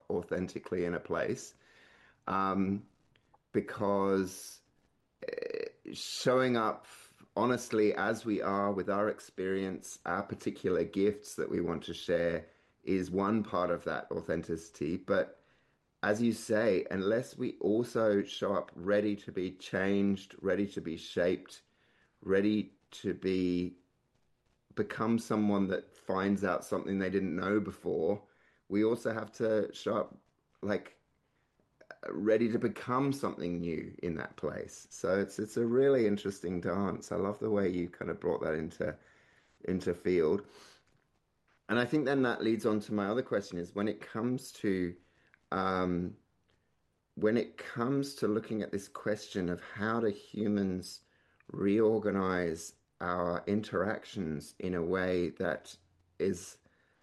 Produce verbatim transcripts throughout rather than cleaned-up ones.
authentically in a place, um, because showing up honestly as we are with our experience, our particular gifts that we want to share is one part of that authenticity. But as you say, unless we also show up ready to be changed, ready to be shaped, ready to be become someone that finds out something they didn't know before, we also have to show up like ready to become something new in that place. So it's it's a really interesting dance. I love the way you kind of brought that into into field. And I think then that leads on to my other question is when it comes to um, when it comes to looking at this question of how do humans reorganize our interactions in a way that is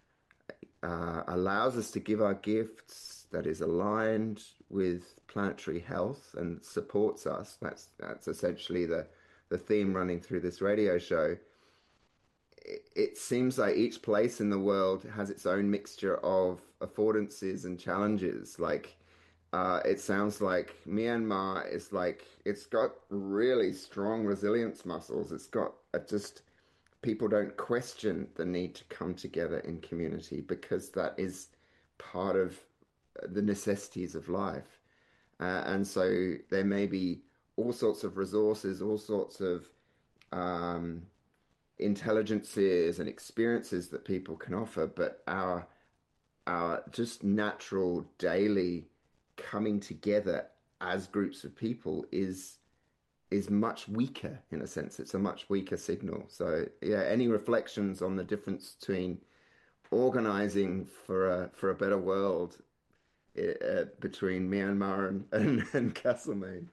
uh, allows us to give our gifts that is aligned with planetary health and supports us. That's that's essentially the the theme running through this radio show. It, it seems like each place in the world has its own mixture of affordances and challenges. Like uh, it sounds like Myanmar is like it's got really strong resilience muscles. It's got a just people don't question the need to come together in community because that is part of the necessities of life. Uh, and so there may be all sorts of resources, all sorts of um, intelligences and experiences that people can offer, but our our just natural daily coming together as groups of people is is much weaker in a sense. It's a much weaker signal. So yeah, any reflections on the difference between organizing for a for a better world uh, between Myanmar and, and, and Castlemaine?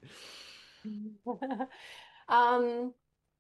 Um,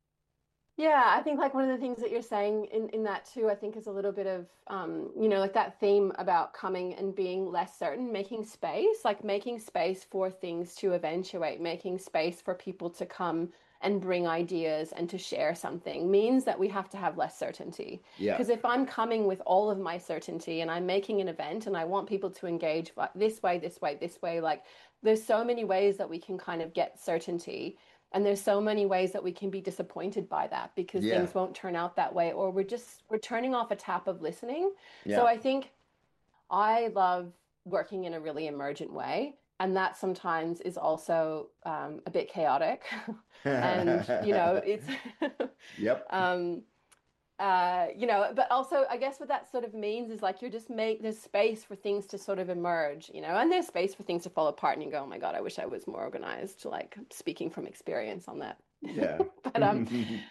yeah, I think like one of the things that you're saying in, in that too, I think is a little bit of um, you know, like that theme about coming and being less certain, making space, like making space for things to eventuate, making space for people to come and bring ideas and to share something means that we have to have less certainty. Yeah, Because if I'm coming with all of my certainty and I'm making an event and I want people to engage this way, this way, this way, like there's so many ways that we can kind of get certainty. And there's so many ways that we can be disappointed by that because things yeah, won't turn out that way, or we're just we're turning off a tap of listening. So yeah. I think I love working in a really emergent way, and that sometimes is also um, a bit chaotic. And you know, it's Yep. um, uh, you know, but also I guess what that sort of means is like you're just make there's space for things to sort of emerge, you know, and there's space for things to fall apart and you go, oh my God, I wish I was more organized, like speaking from experience on that. Yeah. But um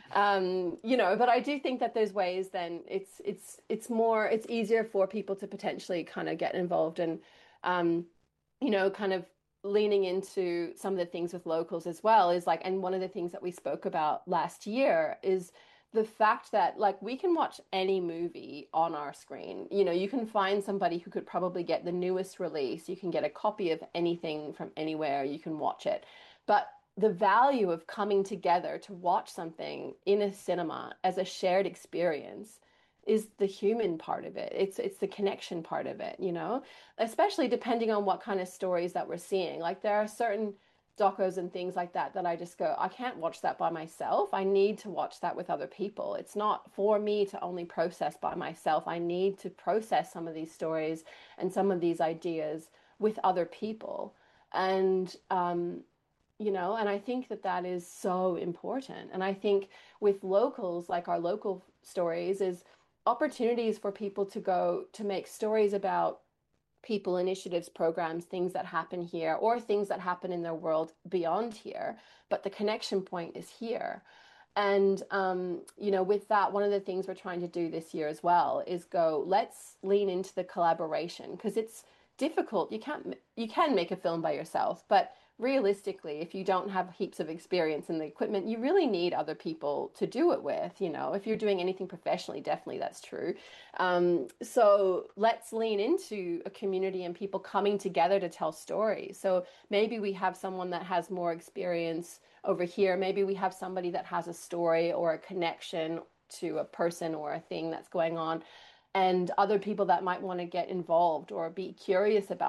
um you know, but I do think that there's ways then it's it's it's more it's easier for people to potentially kind of get involved and um you know, kind of leaning into some of the things with locals as well is like, and one of the things that we spoke about last year is the fact that like we can watch any movie on our screen. You know, you can find somebody who could probably get the newest release. You can get a copy of anything from anywhere. You can watch it. But the value of coming together to watch something in a cinema as a shared experience is the human part of it. It's it's the connection part of it, you know? Especially depending on what kind of stories that we're seeing. Like there are certain docos and things like that that I just go, I can't watch that by myself. I need to watch that with other people. It's not for me to only process by myself. I need to process some of these stories and some of these ideas with other people. And um, you know, and I think that that is so important. And I think with locals, like our local stories, is opportunities for people to go to make stories about people, initiatives, programs, things that happen here, or things that happen in their world beyond here. But the connection point is here. And, um, you know, with that, one of the things we're trying to do this year as well is go, let's lean into the collaboration because it's difficult. You can't, you can make a film by yourself, but realistically, if you don't have heaps of experience in the equipment, you really need other people to do it with. You know, if you're doing anything professionally, definitely that's true. Um, so let's lean into a community and people coming together to tell stories. So maybe we have someone that has more experience over here. Maybe we have somebody that has a story or a connection to a person or a thing that's going on, and other people that might want to get involved or be curious about